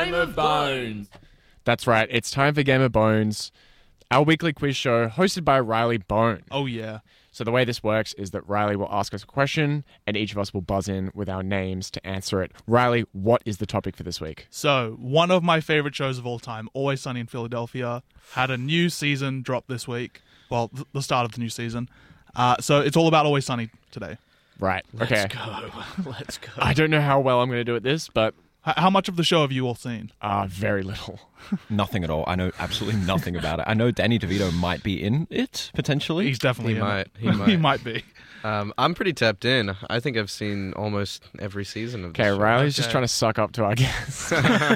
Game of Bones. That's right. It's time for Game of Bones, our weekly quiz show hosted by Riley Bone. Oh, yeah. So the way this works is that Riley will ask us a question and each of us will buzz in with our names to answer it. Riley, what is the topic for this week? So, one of my favorite shows of all time, Always Sunny in Philadelphia, had a new season drop this week. Well, the start of the new season. So, it's all about Always Sunny today. Right. Okay. Let's go. I don't know how well I'm going to do at this, but How much of the show have you all seen? very little. Nothing at all. I know absolutely nothing about it. I know Danny DeVito might be in it, potentially. He's definitely He in might. it. He might. He might be. I'm pretty tapped in. I think I've seen almost every season of this Okay, show. Riley's just Okay. trying to suck up to our guests.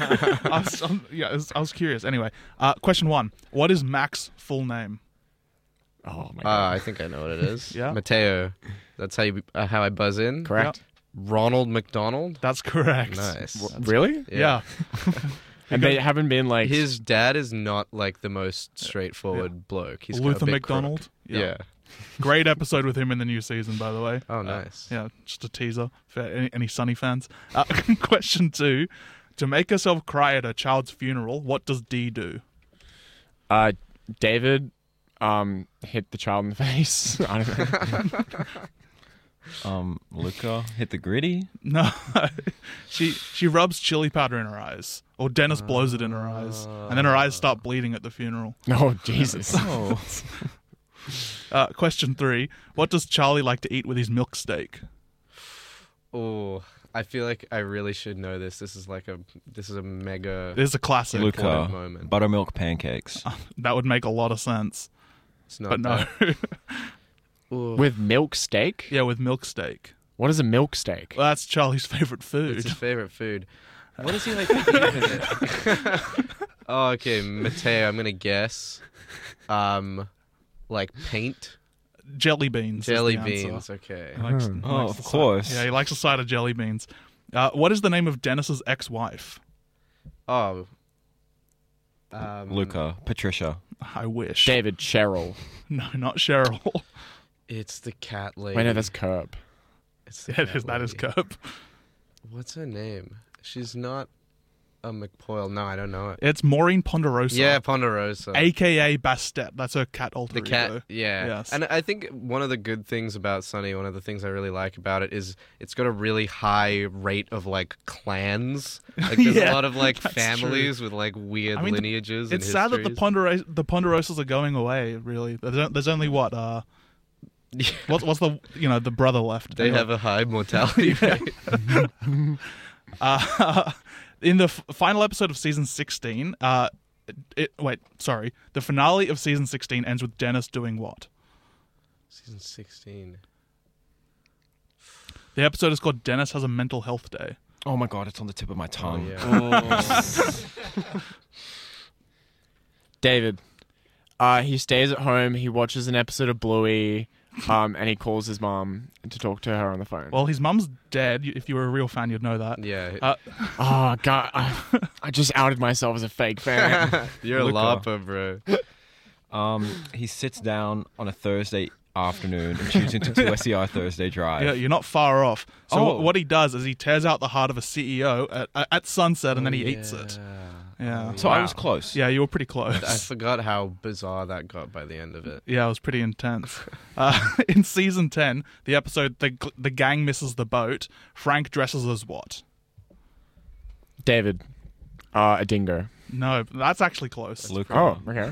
I was curious. Anyway, question 1. What is Mac's full name? Oh, my God. I think I know what it is. Yeah? Mateo. That's how I buzz in. Correct? Ronald McDonald. That's correct. Nice. Really? Yeah. And they haven't been like... His dad is not like the most straightforward bloke. He's got a Luther big McDonald. crook. Yeah. Yeah. Great episode with him in the new season, by the way. Oh, nice. Yeah, just a teaser for any Sunny fans. Question 2. To make herself cry at her child's funeral, what does Dee do? David hit the child in the face. I don't know. Luca hit the gritty. No. she rubs chili powder in her eyes. Or Dennis blows it in her eyes. And then her eyes start bleeding at the funeral. Oh, Jesus. Oh, Question 3. What does Charlie like to eat with his milk steak? Oh, I feel like I really should know this. This is a mega This is a classic. Luca, important moment. buttermilk pancakes. That would make a lot of sense. It's not But no. that. Ooh. With milk steak? Yeah, with milk steak. What is a milk steak? Well, that's Charlie's favorite food. It's his favorite food. What does he like to eat with it? Oh, okay, Mateo. I'm gonna guess, like paint, Jelly beans. is jelly the answer. beans. Okay. He likes- Hmm. he Oh, likes of the side- course. Yeah, he likes a side of jelly beans. What is the name of Dennis's ex-wife? Oh. Luca, Patricia. I wish. David, Cheryl. No, not Cheryl. It's the cat lady. Wait, no, that's Curb. It's the Yeah, cat that is lady. Curb. What's her name? She's not a McPoyle. No, I don't know it. It's Maureen Ponderosa. Yeah, Ponderosa. AKA Bastet. That's her cat alter The cat, ego. yeah. Yes. And I think one of the good things about Sunny, one of the things I really like about it is it's got a really high rate of like clans. Like there's Yeah, a lot of like that's families with like weird I mean, lineages and It's sad that the histories. Ponderosas are going away, really. There's only what? What's the brother left? They have a high mortality rate. In the final episode of season 16, the finale of season 16 ends with Dennis doing what? Season 16. The episode is called Dennis Has a Mental Health Day. Oh my God, it's on the tip of my Oh, tongue. yeah. David. He stays at home. He watches an episode of Bluey, and he calls his mom to talk to her on the phone. Well, his mum's dead. If you were a real fan, you'd know that. Yeah. Oh, God. I just outed myself as a fake fan. You're a Luca. LARPer, bro. He sits down on a Thursday afternoon and tunes into 2SER Thursday Drive. Yeah, you're not far off. So Oh. what he does is he tears out the heart of a CEO at sunset and then he eats it. Yeah. So I was close. Yeah, you were pretty close. I forgot how bizarre that got by the end of it. Yeah, it was pretty intense. In season 10, the episode the gang misses the boat, Frank dresses as what? David. A dingo. No, that's actually close. Luca. Oh, okay.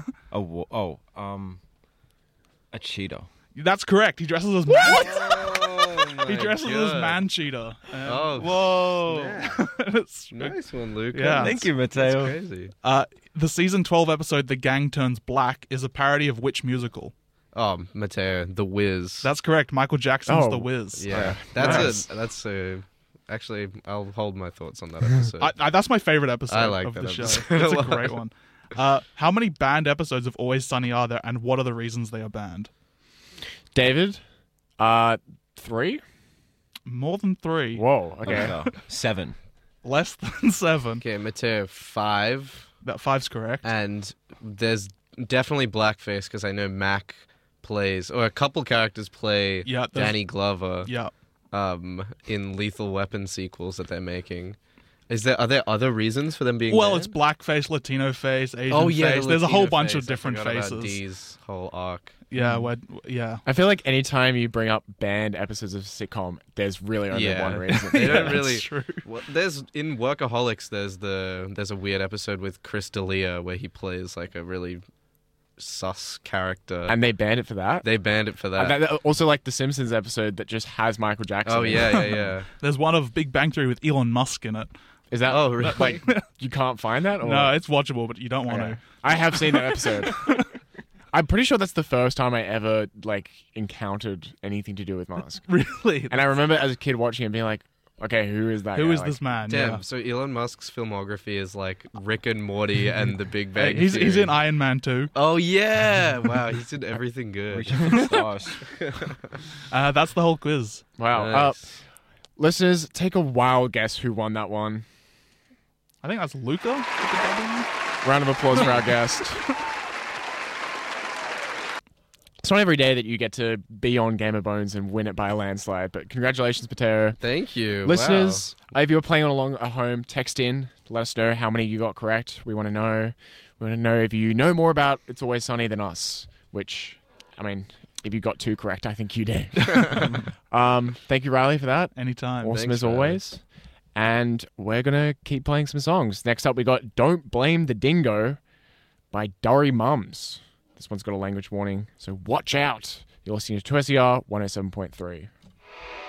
A cheetah. That's correct. He dresses as man. Oh He dresses as man cheetah. Oh, Whoa. It's- Nice one, Luca. Yeah. Thank you, That's Mateo. crazy. The season 12 episode The Gang Turns Black is a parody of which musical? Oh, Mateo, The Wiz. That's correct. Michael Jackson's Oh. The Wiz. Yeah, Nice. that's a. Actually, I'll hold my thoughts on that episode. That's my favorite episode I like of that the show. episode It's a a lot. great one. How many banned episodes of Always Sunny are there, and what are the reasons they are banned? David. 3? More than 3. Whoa, okay. Luca, 7. Less than 7. Okay, Mateo, 5, That 5's correct. and there's definitely blackface because I know Mac plays, or a couple characters play Yeah, there's- Danny Glover Yeah. in Lethal Weapon sequels that they're making. Are there other reasons for them being Well, banned? it's blackface, Latino face, Asian Oh yeah, face. the There's a whole Latino bunch of face. I different forgot about faces. Dee's whole arc. Yeah, yeah. I feel like anytime you bring up banned episodes of sitcom, there's really only Yeah. one reason. They Yeah, don't that's really. true. Well, there's in Workaholics. There's a weird episode with Chris D'Elia where he plays like a really sus character. And they banned it for that. They banned it for that. Also, like the Simpsons episode that just has Michael Jackson. Oh in yeah, it. yeah. There's one of Big Bang Theory with Elon Musk in it. Is that? Oh, really? Like you can't find that? Or? No, it's watchable, but you don't want Okay. I have seen that episode. I'm pretty sure that's the first time I ever like encountered anything to do with Musk. to. Really? And I remember as a kid watching it being like, okay, who is that? Who guy? is Like, this man? Damn. Yeah. So Elon Musk's filmography is like Rick and Morty and The Big Bang He's Theory. in Iron Man 2. Oh yeah! Wow, he's in everything good. Reaching for the stars. That's the whole quiz. Wow. Nice. Listeners, take a wild guess who won that one. I think that's Luca. with the W. Round of applause for our guest. It's not every day that you get to be on Game of Bones and win it by a landslide, but congratulations, Patero. Thank you, Listeners, if you're playing along at home, text in. Let us know how many you got correct. We want to know. We want to know if you know more about It's Always Sunny than us, which, I mean, if you got 2 correct, I think you do. Thank you, Riley, for that. Anytime. Awesome Thanks, as always. And we're going to keep playing some songs. Next up, we got Don't Blame the Dingo by Durry Mums. This one's got a language warning, so watch out. You're listening to 2SER 107.3.